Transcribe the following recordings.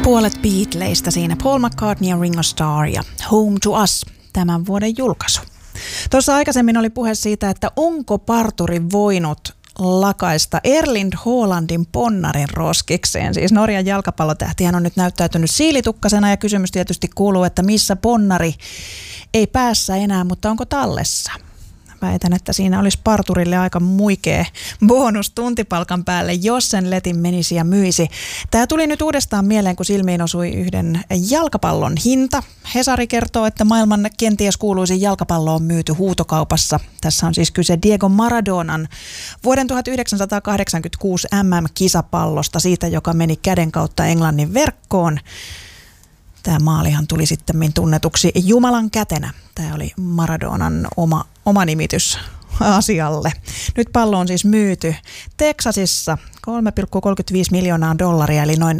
Puolet Beatleista siinä Paul McCartney ja Ringo Starr ja Home to Us, tämän vuoden julkaisu. Tuossa aikaisemmin oli puhe siitä, että onko parturi voinut lakaista Erling Haalandin ponnarin roskikseen. Siis Norjan jalkapallotähtihän on nyt näyttäytynyt siilitukkasena ja kysymys tietysti kuuluu, että missä ponnari ei päässä enää, mutta onko tallessa? Väitän, että siinä olisi parturille aika muikea bonus tuntipalkan päälle, jos sen letin menisi ja myisi. Tämä tuli nyt uudestaan mieleen, kun silmiin osui yhden jalkapallon hinta. Hesari kertoo, että maailman kenties kuuluisin jalkapallo on myyty huutokaupassa. Tässä on siis kyse Diego Maradonan vuoden 1986 MM-kisapallosta, siitä joka meni käden kautta Englannin verkkoon. Tämä maalihan tuli sitten tunnetuksi Jumalan kätenä. Tämä oli Maradonan oma nimitys asialle. Nyt pallo on siis myyty Teksasissa $3,35 miljoonaa, eli noin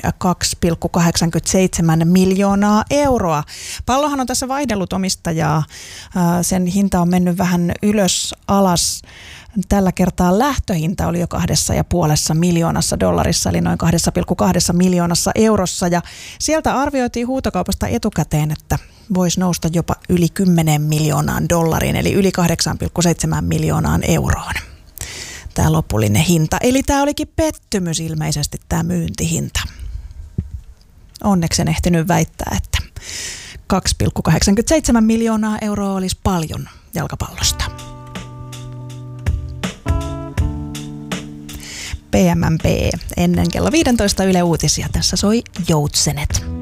2,87 miljoonaa euroa. Pallohan on tässä vaihdellut omistajaa. Sen hinta on mennyt vähän ylös alas. Tällä kertaa lähtöhinta oli jo $2,5 miljoonassa, eli noin 2,2 miljoonassa eurossa. Ja sieltä arvioitiin huutokaupasta etukäteen, että voisi nousta jopa yli $10 miljoonaan, eli yli 8,7 miljoonaan euroon. Tämä lopullinen hinta. Eli tämä olikin pettymys ilmeisesti, tämä myyntihinta. Onneksi en ehtinyt väittää, että 2,87 miljoonaa euroa olisi paljon jalkapallosta. PMMP ennen kello 15 Yle Uutisia. Tässä soi Joutsenet.